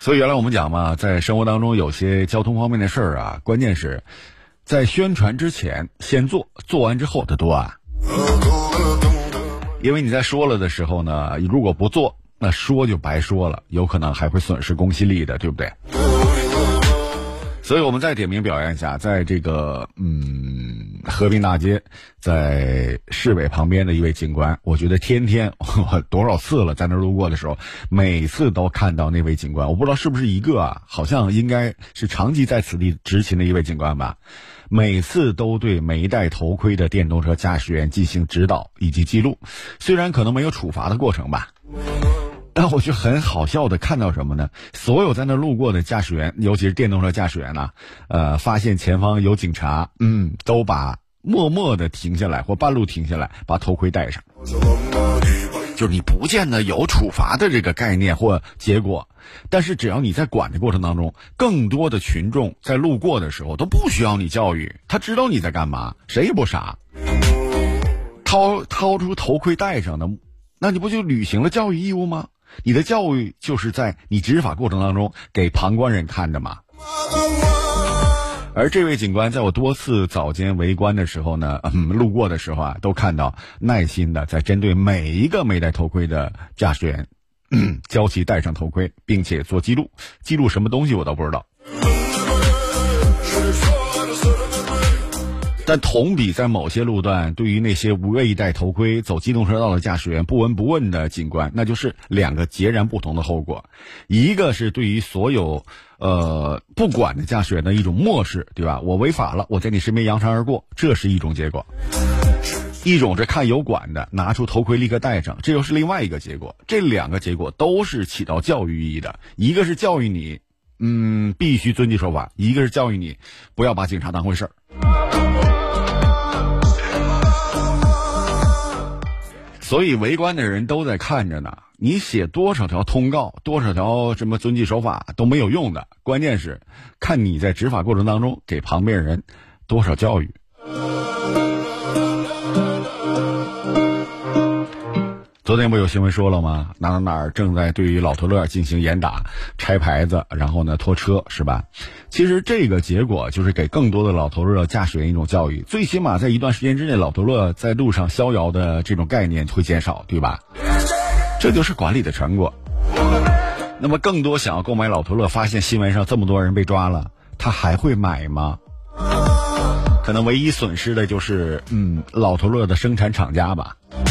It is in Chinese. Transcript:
所以原来我们讲嘛，在生活当中有些交通方面的事儿啊，关键是在宣传之前先做，做完之后的多啊。因为你在说了的时候呢，如果不做，那说就白说了，有可能还会损失公信力的，对不对？所以我们再点名表扬一下，在这个和平大街，在市委旁边的一位警官，我觉得天天我多少次了，在那路过的时候，每次都看到那位警官，我不知道是不是一个啊，好像应该是长期在此地执勤的一位警官吧。每次都对没戴头盔的电动车驾驶员进行指导以及记录，虽然可能没有处罚的过程吧，但我就很好笑的看到什么呢？所有在那路过的驾驶员，尤其是电动车驾驶员呢，发现前方有警察，都把默默的停下来或半路停下来，把头盔戴上。就是你不见得有处罚的这个概念或结果，但是只要你在管的过程当中，更多的群众在路过的时候都不需要你教育，他知道你在干嘛，谁也不傻。掏出头盔戴上的，那你不就履行了教育义务吗？你的教育就是在你执法过程当中给旁观人看的嘛。而这位警官在我多次早间围观的时候呢，路过的时候啊，都看到耐心的在针对每一个没戴头盔的驾驶员，教其戴上头盔，并且做记录。记录什么东西我倒不知道。但同比在某些路段，对于那些不愿意戴头盔走机动车道的驾驶员不闻不问的警官，那就是两个截然不同的后果。一个是对于所有不管的驾驶员的一种漠视，对吧？我违法了，我在你身边扬长而过，这是一种结果。一种是看有管的，拿出头盔立刻戴上，这又是另外一个结果。这两个结果都是起到教育意义的，一个是教育你必须遵纪守法，一个是教育你不要把警察当回事儿。所以围观的人都在看着呢，你写多少条通告，多少条什么遵纪守法都没有用的，关键是看你在执法过程当中给旁边人多少教育。昨天不有新闻说了吗？哪儿正在对于老头乐进行严打，拆牌子，然后呢拖车，是吧？其实这个结果就是给更多的老头乐驾驶员一种教育，最起码在一段时间之内，老头乐在路上逍遥的这种概念会减少，对吧？这就是管理的成果。那么更多想要购买老头乐，发现新闻上这么多人被抓了，他还会买吗？可能唯一损失的就是老头乐的生产厂家吧。